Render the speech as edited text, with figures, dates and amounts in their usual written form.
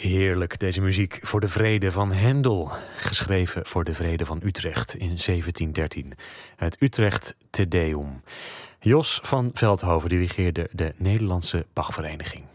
Heerlijk, deze muziek voor de vrede van Hendel. Geschreven voor de vrede van Utrecht in 1713. Het Utrecht Te Deum. Jos van Veldhoven dirigeerde de Nederlandse Bachvereniging.